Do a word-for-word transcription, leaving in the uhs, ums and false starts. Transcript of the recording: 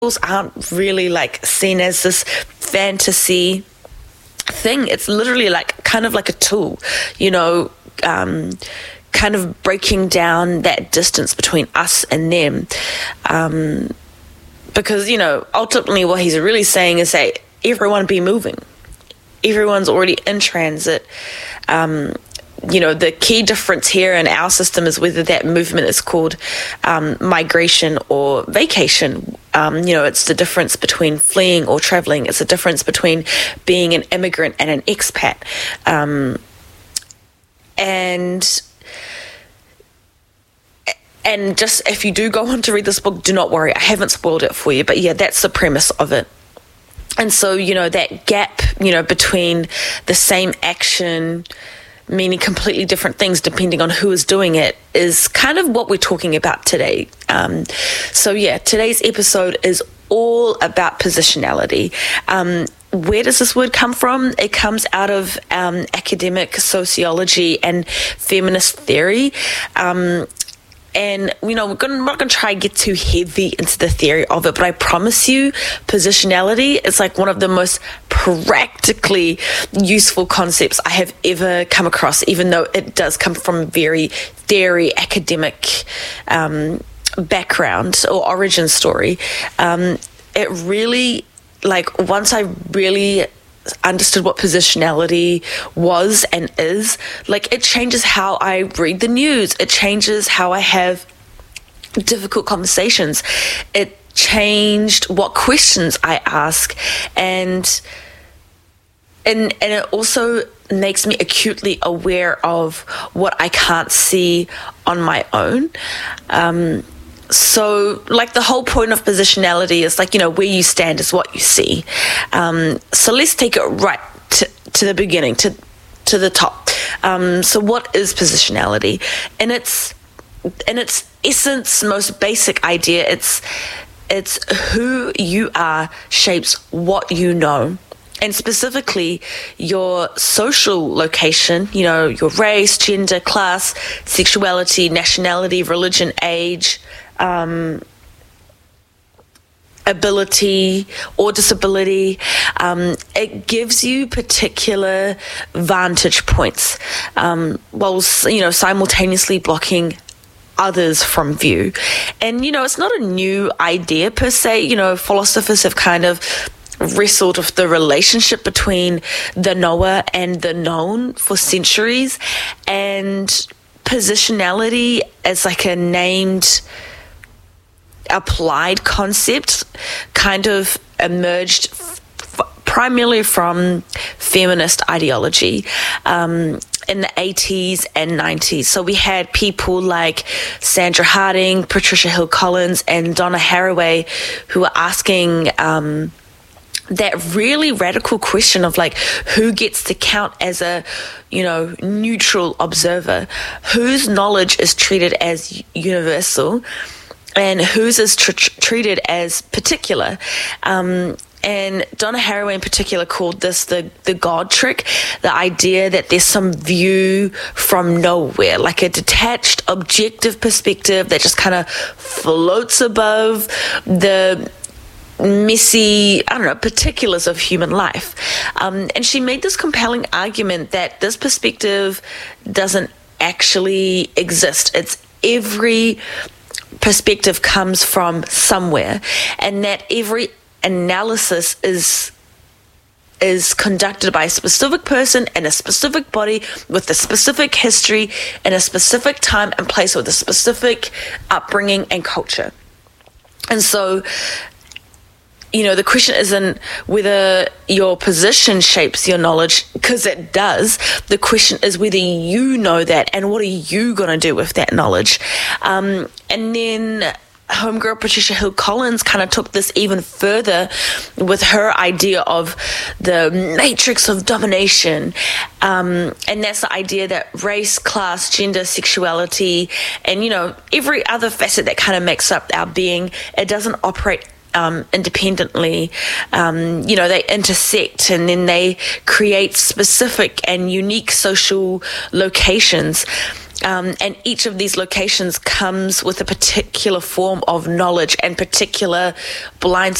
aren't really like seen as this fantasy thing. It's literally like kind of like a tool, you know, um, kind of breaking down that distance between us and them. Um, because, you know, ultimately what he's really saying is that everyone be moving. Everyone's already in transit. Um, you know, the key difference here in our system is whether that movement is called um, migration or vacation. Um, you know, it's the difference between fleeing or traveling. It's the difference between being an immigrant and an expat. Um, and and just if you do go on to read this book, do not worry. I haven't spoiled it for you. But yeah, that's the premise of it. And so, you know, that gap, you know, between the same action meaning completely different things depending on who is doing it is kind of what we're talking about today. Um, so yeah, today's episode is all about positionality. Um, where does this word come from? It comes out of um, academic sociology and feminist theory. Um, And, you know, we're, gonna, we're not going to try and get too heavy into the theory of it, but I promise you, positionality is like one of the most practically useful concepts I have ever come across, even though it does come from a very theory, academic um, background or origin story. Um, it really, like, once I really understood what positionality was and is, like, it changes how I read the news. It changes how I have difficult conversations. It changed what questions I ask, and and and it also makes me acutely aware of what I can't see on my own. Um, So, like, the whole point of positionality is, like, you know, where you stand is what you see. Um, so let's take it right to, to the beginning, to to the top. Um, so what is positionality? In its in its essence, most basic idea, it's it's who you are shapes what you know. And specifically your social location, you know, your race, gender, class, sexuality, nationality, religion, age, um, ability or disability. Um, it gives you particular vantage points, um, while, you know, simultaneously blocking others from view. And, you know, it's not a new idea per se. You know, philosophers have kind of wrestled with the relationship between the knower and the known for centuries, and positionality as like a named applied concept kind of emerged f- primarily from feminist ideology um, in the eighties and nineties. So we had people like Sandra Harding, Patricia Hill Collins, and Donna Haraway who were asking um, that really radical question of, like, who gets to count as a, you know, neutral observer, whose knowledge is treated as universal and whose is tr- treated as particular. Um, and Donna Haraway in particular called this the, the God trick, the idea that there's some view from nowhere, like a detached, objective perspective that just kind of floats above the messy, I don't know, particulars of human life. Um, and she made this compelling argument that this perspective doesn't actually exist. It's every perspective comes from somewhere, and that every analysis is is conducted by a specific person in a specific body with a specific history in a specific time and place with a specific upbringing and culture. And so, you know, the question isn't whether your position shapes your knowledge, because it does. The question is whether you know that and what are you going to do with that knowledge. Um, and then homegirl Patricia Hill Collins kind of took this even further with her idea of the matrix of domination. Um, and that's the idea that race, class, gender, sexuality, and, you know, every other facet that kind of makes up our being, it doesn't operate Um, independently. Um, you know, they intersect and then they create specific and unique social locations. Um, and each of these locations comes with a particular form of knowledge and particular blind